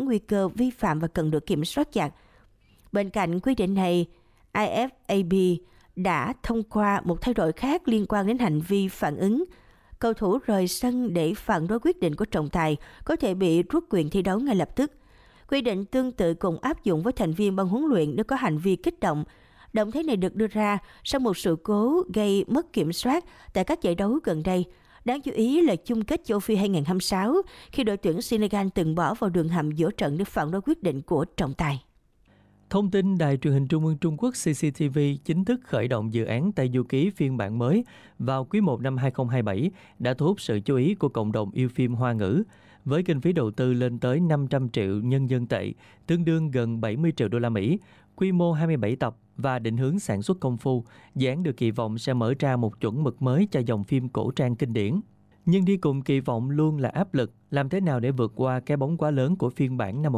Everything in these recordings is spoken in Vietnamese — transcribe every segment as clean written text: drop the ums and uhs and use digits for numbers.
nguy cơ vi phạm và cần được kiểm soát chặt. Bên cạnh quy định này, IFAB đã thông qua một thay đổi khác liên quan đến hành vi phản ứng. Cầu thủ rời sân để phản đối quyết định của trọng tài có thể bị rút quyền thi đấu ngay lập tức. Quy định tương tự cũng áp dụng với thành viên ban huấn luyện nếu có hành vi kích động. Động thái này được đưa ra sau một sự cố gây mất kiểm soát tại các giải đấu gần đây. Đáng chú ý là chung kết châu Phi 2026 khi đội tuyển Senegal từng bỏ vào đường hầm giữa trận để phản đối quyết định của trọng tài. Thông tin Đài truyền hình Trung ương Trung Quốc CCTV chính thức khởi động dự án Tây Du Ký phiên bản mới vào quý 1 năm 2027 đã thu hút sự chú ý của cộng đồng yêu phim Hoa ngữ. Với kinh phí đầu tư lên tới 500 triệu nhân dân tệ, tương đương gần 70 triệu đô la Mỹ, quy mô 27 tập và định hướng sản xuất công phu, dự án được kỳ vọng sẽ mở ra một chuẩn mực mới cho dòng phim cổ trang kinh điển. Nhưng đi cùng kỳ vọng luôn là áp lực, làm thế nào để vượt qua cái bóng quá lớn của phiên bản năm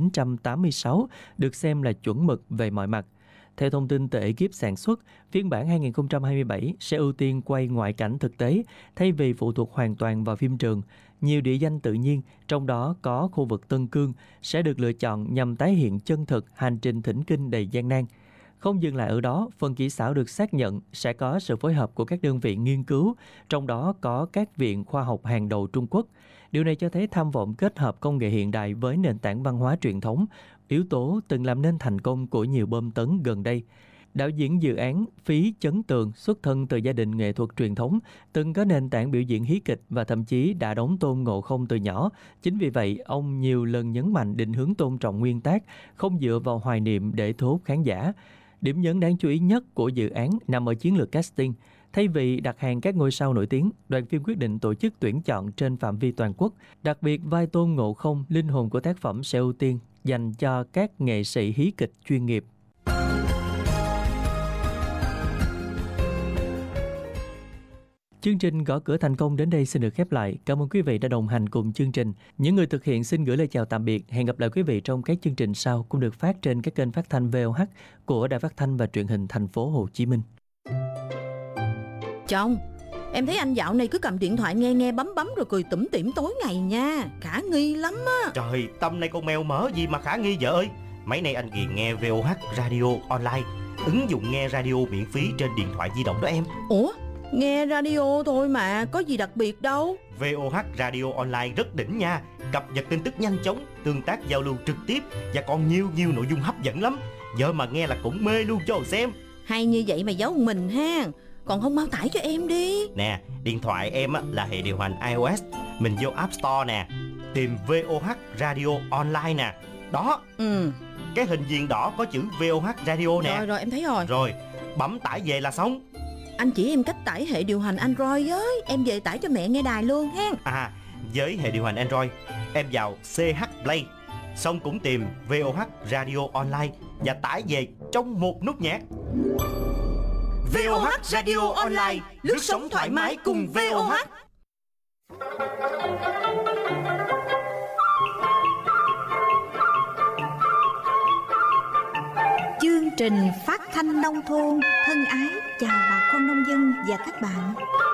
1986 được xem là chuẩn mực về mọi mặt. Theo thông tin từ ekip sản xuất, phiên bản 2027 sẽ ưu tiên quay ngoại cảnh thực tế thay vì phụ thuộc hoàn toàn vào phim trường. Nhiều địa danh tự nhiên, trong đó có khu vực Tân Cương, sẽ được lựa chọn nhằm tái hiện chân thực hành trình thỉnh kinh đầy gian nan. Không dừng lại ở đó, phần kỹ xảo được xác nhận sẽ có sự phối hợp của các đơn vị nghiên cứu, trong đó có các viện khoa học hàng đầu Trung Quốc. Điều này cho thấy tham vọng kết hợp công nghệ hiện đại với nền tảng văn hóa truyền thống, yếu tố từng làm nên thành công của nhiều bom tấn gần đây. Đạo diễn dự án Phí Chấn Tường xuất thân từ gia đình nghệ thuật truyền thống, từng có nền tảng biểu diễn hí kịch và thậm chí đã đóng Tôn Ngộ Không từ nhỏ. Chính vì vậy, ông nhiều lần nhấn mạnh định hướng tôn trọng nguyên tác, không dựa vào hoài niệm để thu hút khán giả. Điểm nhấn đáng chú ý nhất của dự án nằm ở chiến lược casting. Thay vì đặt hàng các ngôi sao nổi tiếng, đoàn phim quyết định tổ chức tuyển chọn trên phạm vi toàn quốc. Đặc biệt, vai Tôn Ngộ Không, linh hồn của tác phẩm sẽ ưu tiên dành cho các nghệ sĩ hí kịch chuyên nghiệp. Chương trình Gõ Cửa Thành Công đến đây xin được khép lại. Cảm ơn quý vị đã đồng hành cùng chương trình. Những người thực hiện xin gửi lời chào tạm biệt. Hẹn gặp lại quý vị trong các chương trình sau cũng được phát trên các kênh phát thanh VOH của Đài Phát thanh và Truyền hình Thành phố Hồ Chí Minh. Chồng, em thấy anh dạo này cứ cầm điện thoại nghe bấm rồi cười tủm tỉm tối ngày nha. Khả nghi lắm á. Trời, tâm này con mèo mỡ gì mà khả nghi vợ ơi. Mấy nay anh ghiền nghe VOH Radio Online, ứng dụng nghe radio miễn phí trên điện thoại di động đó em. Ủa? Nghe radio thôi mà, có gì đặc biệt đâu. VOH Radio Online rất đỉnh nha. Cập nhật tin tức nhanh chóng, tương tác giao lưu trực tiếp và còn nhiều nội dung hấp dẫn lắm. Giờ mà nghe là cũng mê luôn cho xem. Hay như vậy mà giấu mình ha. Còn không mau tải cho em đi. Nè, điện thoại em là hệ điều hành iOS. Mình vô App Store nè, tìm VOH Radio Online nè. Đó. Cái hình viền đỏ có chữ VOH Radio nè. Rồi em thấy rồi. Rồi, bấm tải về là xong. Anh chỉ em cách tải hệ điều hành Android với. Em về tải cho mẹ nghe đài luôn ha. Với hệ điều hành Android, em vào CH Play, xong cũng tìm VOH Radio Online và tải về trong một nút nhạc. VOH Radio Online, lướt sóng thoải mái cùng VOH. Chương trình phát thanh nông thôn thân ái chào bà con nông dân và các bạn.